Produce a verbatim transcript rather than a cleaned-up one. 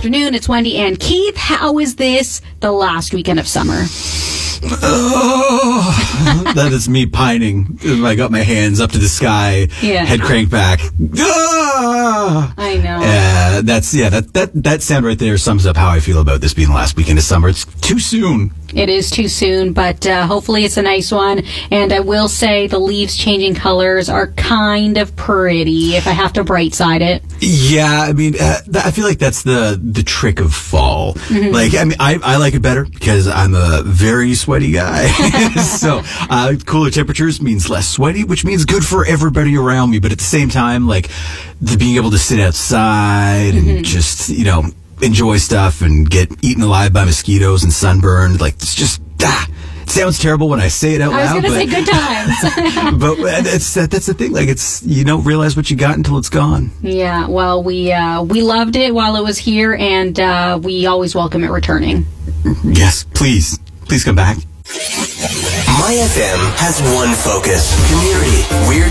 afternoon. It's Wendy and Keith. How is this the last weekend of summer? Oh, that is me pining. I got my hands up to the sky, yeah. head cranked back. Ah! I know. Uh, that's yeah. That that that sound right there sums up how I feel about this being the last weekend of summer. It's too soon. It is too soon, but uh, hopefully it's a nice one. And I will say the leaves changing colors are kind of pretty if I have to bright side it. Yeah, I mean, uh, th- I feel like that's the the trick of fall. Mm-hmm. Like, I mean, I, I like it better because I'm a very sweaty guy. So, uh, cooler temperatures means less sweaty, which means good for everybody around me. But at the same time, like, the being able to sit outside mm-hmm. and just, you know, enjoy stuff and get eaten alive by mosquitoes and sunburned. Like, it's just, ah, it sounds terrible when I say it out I loud. I was going to say good times. But it's, that's the thing. Like, it's, you don't realize what you got until it's gone. Yeah, well, we uh, we loved it while it was here, and uh, we always welcome it returning. Yes, please. Please come back. My F M has one focus. Community. We're